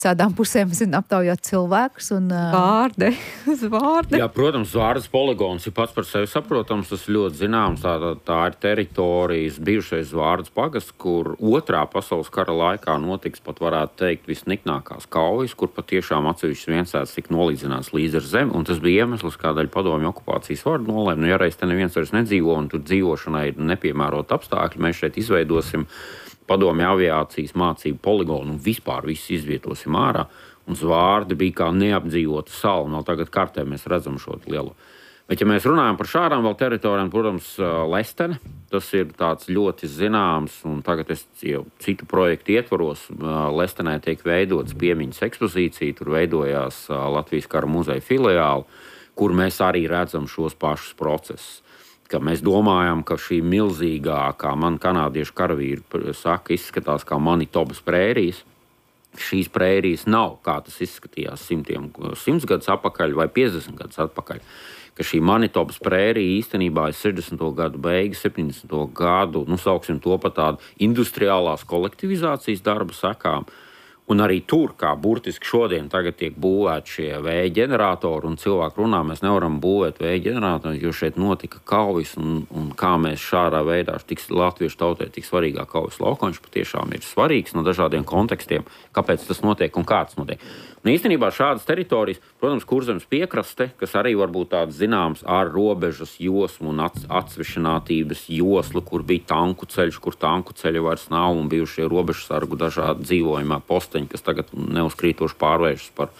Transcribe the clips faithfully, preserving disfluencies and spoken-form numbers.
cādām pusēm zin, aptaujāt cilvēkus un vārdi. vārdi. Jā, protams, vārdas poligons ir pats par sevi saprotams, tas ļoti zināms, tā, tā, tā ir teritorijas bijušais vārdas pagasts, kur otrā pasaules kara laikā notiks pat varētu teikt visniknākās kaujas, kur patiešām atsevišķas viensētas tika nolīdzināts līdz ar zemi, un tas bija iemesls, kādēļ padomju okupācijas vārdu nolēma, nu, ja reiz te neviens vairs nedzīvo un tur dzīvošanai ir nepiemērota apstākļi, mēs šeit izveidosim padomju aviācijas mācību poligonu un vispār viss izvietosim ārā. Un Zvārdi bija kā neapdzīvota sala. Vēl tagad kartē mēs redzam šo lielu. Bet, ja mēs runājam par šādām vēl teritorijām, protams, Lestene, tas ir tāds ļoti zināms, un tagad es jau citu projektu ietvaros, Lestenē tiek veidots piemiņas ekspozīcija, tur veidojās Latvijas kara muzeja filiāli, kur mēs arī redzam šos pašus procesus. Ka mēs domājam, ka šī milzīgā, kā man kanādiešu karavīri saka, izskatās kā Manitobas prērijas. Šīs prērijas nav, kā tas izskatījās simtiem, simts gadus atpakaļ vai piecdesmit gadus atpakaļ. Ka šī Manitobas prērija īstenībā ir sešdesmito gadu beigas, septiņdesmito gadu, nu sauksim to pat tādu industriālās kolektivizācijas darba sekām. Un arī tur, kā burtiski šodien tagad tiek būvēti šie vēja ģeneratori, un cilvēki runā, mēs nevaram būvēt vēja ģeneratori, jo šeit notika kaujas, un, un kā mēs šādā veidā, tiks latviešu tautai tik svarīgā kaujas lauka, viņš patiešām ir svarīgs no dažādiem kontekstiem, kāpēc tas notiek un kā tas notiek. Un īstenībā šādas teritorijas, protams, Kurzemes piekraste, kas arī varbūt tāds zināms ar robežas josmu un atsvešinātības joslu, kur bija tanku ceļš, kur tanku ceļi vairs nav un bijušie robežsargu dažādi dzīvojumā posteņi, kas tagad neuzkrītoši pārvēršas par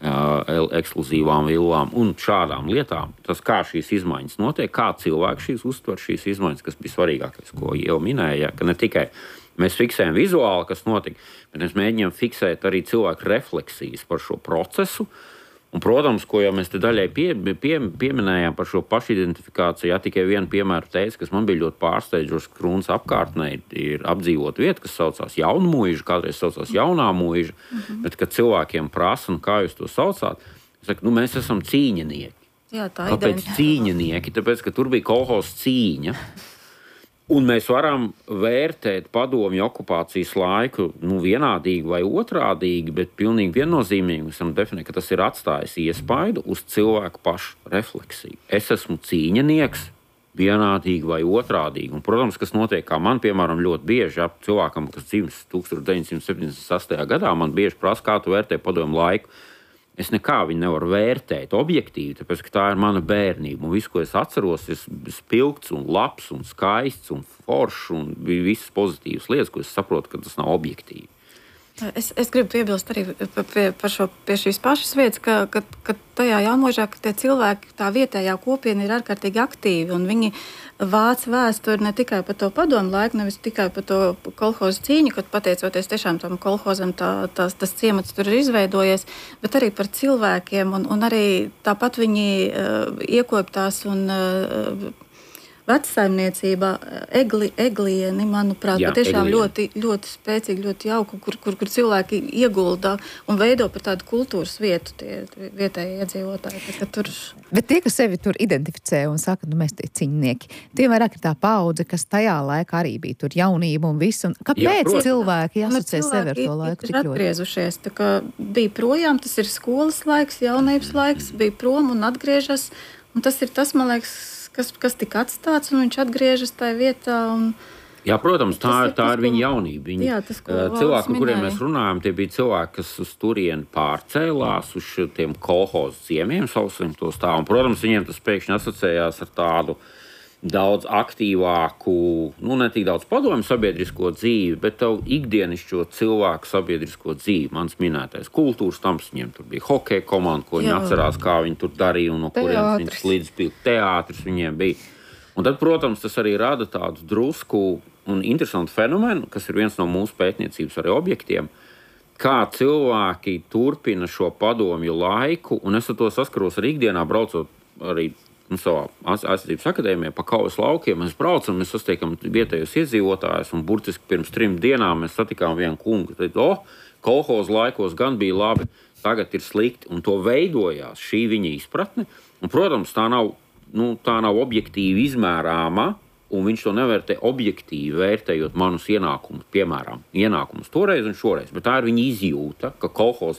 uh, ekskluzīvām villām un šādām lietām. Tas, kā šīs izmaiņas notiek, kā cilvēki šīs uztver šīs izmaiņas, kas bija svarīgākais, ko jau minēja, ka ne tikai mēs fiksējam vizuāli, kas notika, bet mēs mēģinām fiksēt arī cilvēku refleksijas par šo procesu. Un, protams, ko jau mēs te daļai pie, pie, pieminējām par šo pašidentifikāciju, ja tikai vienu piemēru teica, kas man bija ļoti pārsteidzošs, Krūnas apkārtnē ir apdzīvota vieta, kas saucās Jaunmuiža, kādreiz saucās Jaunā Muiža, mm-hmm. bet, kad cilvēkiem prasa, un kā jūs to saucāt, es saku, nu, mēs esam cīņinieki. Jā, tā Kāpēc ideja. cīņinieki? Tāpēc, ka tur bija kolhos cīņa. Un mēs varam vērtēt padomju okupācijas laiku nu, vienādīgi vai otrādīgi, bet pilnīgi viennozīmīgi mēs varam definēt, ka tas ir atstājis iespaidu uz cilvēku pašu refleksiju. Es esmu cīņinieks, vienādīgi vai otrādīgi. Un, protams, kas notiek, kā man, piemēram, ļoti bieži, ja, cilvēkam, kas dzimis tusenč deviņsimt septiņdesmit sastajā gadā, man bieži prasa, kā tu vērtē padomju laiku. Es nekā viņu nevaru vērtēt objektīvi, tāpēc, ka tā ir mana bērnība. Un viss, ko es atceros, ir spilgts un labs un skaists un foršs un visas pozitīvas lietas, ko es saprotu, ka tas nav objektīvi. Es, es gribu piebilst arī pie, par šo, pie šīs pašas vietas, ka, ka, ka tajā Jaunmuižā, ka tie cilvēki, tā vietējā kopiena ir ārkārtīgi aktīvi, un viņi vāc vēsturi ne tikai par to padomu laiku, nevis tikai par to kolhozu cīņu, kad pateicoties tiešām tam kolhozam tā, tās, tas ciemats tur ir izveidojies, bet arī par cilvēkiem, un, un arī tāpat viņi uh, iekoptās un uh, vecsaimniecībā egli, eglieni, manuprāt, Jā, patiešām eglieni. ļoti, ļoti spēcīgi, ļoti jauku, kur, kur, kur cilvēki iegulda un veido par tādu kultūras vietu tie vietējie iedzīvotāji. Tā, tur... Bet tie, kas sevi tur identificē un saka, nu mēs tie ciņnieki, tie vairāk ir tā paudze, kas tajā laikā arī bija tur jaunība un viss. Un kāpēc Jā, cilvēki asociē sevi ar to laiku? Ir atgriezušies, tā kā bija projām, tas ir skolas laiks, jaunības laiks, bija prom un atgriežas. Un tas ir tas, man liekas, kas, kas tika atstāts, un viņš atgriežas tajā vietā. Un... Jā, protams, tā, ir, tā tas, ir viņa jaunība. Viņi, jā, tas, cilvēki, ar kuriem mēs runājam, tie bija cilvēki, kas uz turieni pārcēlās, uz šiem kolhozu ciemiem, sausim tos tā. Un, protams, viņiem tas pēkšņi asociējās ar tādu daudz aktīvāku, nu, ne tik daudz padomju sabiedrisko dzīvi, bet tavu ikdienišķo cilvēku sabiedrisko dzīvi. Mans minētais kultūras tams, viņiem tur bija hokeja komanda, ko viņi Jā. atcerās, kā viņi tur darīja un no kurienes viņas līdzpildu teātris viņiem bija. Un tad, protams, tas arī rada tādu drusku un interesantu fenomenu, kas ir viens no mūsu pētniecības arī objektiem, kā cilvēki turpina šo padomju laiku, un es ar to saskaros arī ikdienā, braucot arī nu, savā aizsardzības akadēmijā pa kaujas laukiem. Mēs braucam, mēs sastiekam vietējos iedzīvotājus, un burtiski pirms trim dienām mēs satikām vienu kungu. Tad, o, kolhozu laikos gan bija labi, tagad ir slikti, un to veidojās šī viņa izpratne. Un, protams, tā nav, nu, tā nav objektīvi izmērāma, un viņš to nevērtē objektīvi, vērtējot manus ienākumus, piemēram, ienākumus toreiz un šoreiz, bet tā ir viņa izjūta, ka kolhoz